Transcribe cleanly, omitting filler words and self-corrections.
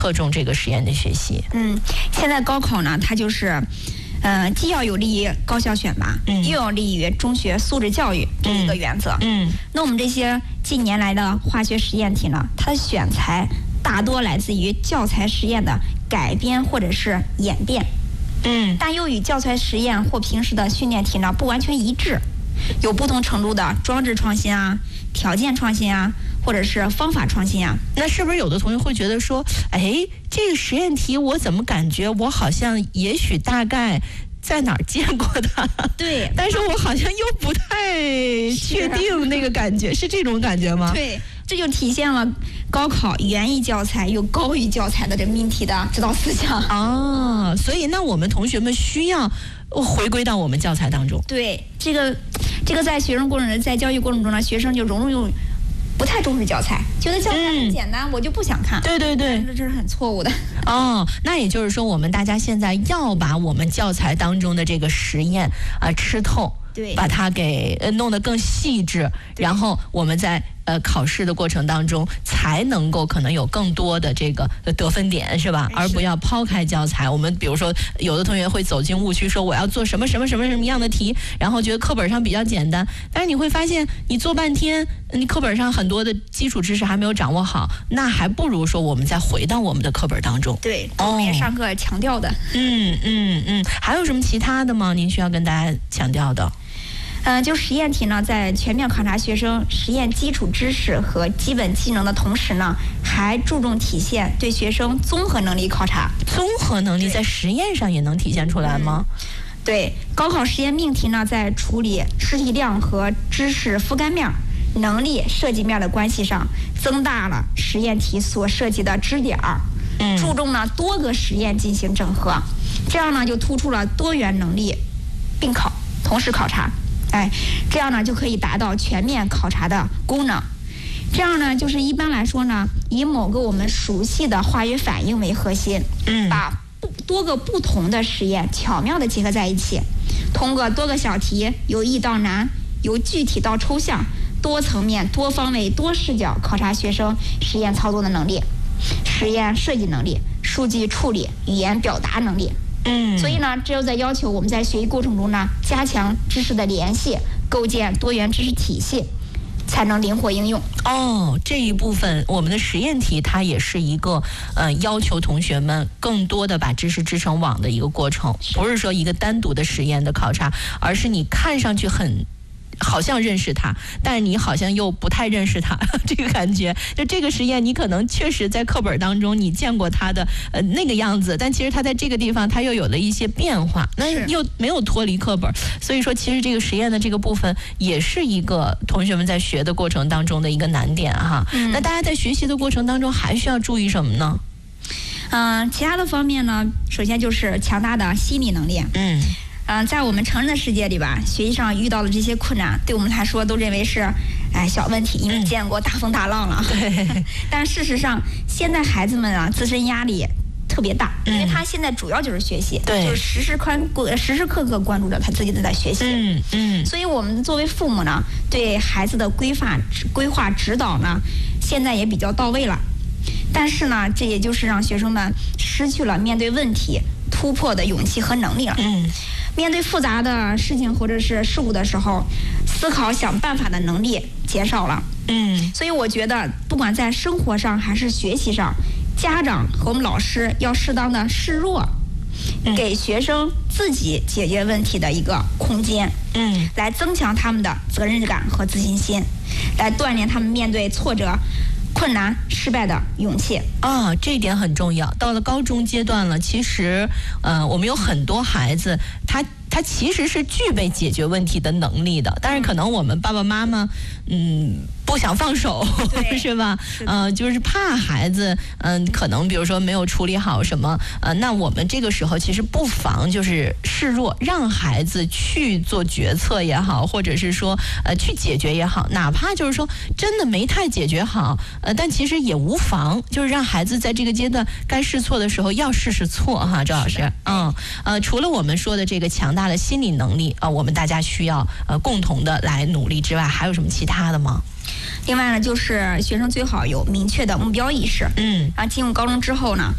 侧重这个实验的学习？ 现在高考呢，它就是既要有利于高校选拔，又有利于中学素质教育这一个原则。那我们这些近年来的化学实验题呢，它的选材大多来自于教材实验的改编或者是演变，但又与教材实验或平时的训练题呢不完全一致，有不同程度的装置创新啊、条件创新啊，或者是方法创新啊。 那是不是有的同学会觉得说，哎，这个实验题我怎么感觉我好像也许大概在哪儿见过它？ 对， 但是我好像又不太确定那个感觉，是这种感觉吗？ 对，这就体现了高考原意教材又高于教材的这命题的指导思想。 所以那我们同学们需要回归到我们教材当中。 对，这个在在教育过程中呢，学生就不太重视教材，觉得教材很简单，我就不想看。 对， 这是很错误的。 那也就是说，我们大家现在要把我们教材当中的这个实验吃透， 对， 把它给弄得更细致，然后我们在考试的过程当中才能够可能有更多的这个得分点，是吧？而不要抛开教材。我们比如说有的同学会走进误区，说我要做什么样的题，然后觉得课本上比较简单，但是你会发现你做半天，你课本上很多的基础知识还没有掌握好，那还不如说我们再回到我们的课本当中。 对，我们也上课强调的。 还有什么其他的吗？您需要跟大家强调的？ 就实验题呢，在全面考察学生实验基础知识和基本技能的同时呢，还注重体现对学生综合能力考察。 综合能力在实验上也能体现出来吗？ 对，高考实验命题呢，在处理试题量和知识覆盖面、能力涉及面的关系上，增大了实验题所涉及的知点儿，注重呢多个实验进行整合，这样呢就突出了多元能力并考，同时考察。这样呢就可以达到全面考察的功能。这样呢，就是一般来说呢，以某个我们熟悉的化学反应为核心，把多个不同的实验巧妙地结合在一起，通过多个小题，由易到难，由具体到抽象，多层面、多方位、多视角考察学生实验操作的能力、实验设计能力、数据处理、语言表达能力。所以呢，只有在要求我们在学习过程中呢，加强知识的联系，构建多元知识体系，才能灵活应用。 这一部分我们的实验题它也是一个要求同学们更多的把知识织成网的一个过程，不是说一个单独的实验的考察，而是你看上去好像认识它，但是你好像又不太认识它，这个感觉。就这个实验，你可能确实在课本当中你见过它的那个样子，但其实它在这个地方它又有了一些变化，那又没有脱离课本，所以说其实这个实验的这个部分也是一个同学们在学的过程当中的一个难点哈。那大家在学习的过程当中还需要注意什么呢？ 其他的方面呢，首先就是强大的心理能力。在我们成人的世界里吧，学习上遇到的这些困难，对我们来说都认为是小问题，因为见过大风大浪了。但事实上，现在孩子们自身压力特别大，因为他现在主要就是学习，就是时时刻刻关注着他自己在学习。所以我们作为父母呢，对孩子的规划指导呢，现在也比较到位了。但是呢，这也就是让学生们失去了面对问题突破的勇气和能力了。面对复杂的事情或者是事物的时候，思考想办法的能力减少了。所以我觉得不管在生活上还是学习上，家长和我们老师要适当的示弱，给学生自己解决问题的一个空间，来增强他们的责任感和自信心，来锻炼他们面对挫折、困难、失败的勇气。 这一点很重要。到了高中阶段了，其实我们有很多孩子他其实是具备解决问题的能力的，但是可能我们爸爸妈妈不想放手，是吧？就是怕孩子可能比如说没有处理好什么，那我们这个时候其实不妨就是示弱，让孩子去做决策也好，或者是说去解决也好，哪怕就是说真的没太解决好，但其实也无妨，就是让孩子在这个阶段该试错的时候要试错哈，周老师。除了我们说的这个强大的心理能力我们大家需要共同的来努力之外，还有什么其他的吗？ 另外呢，就是学生最好有明确的目标意识。然后进入高中之后呢，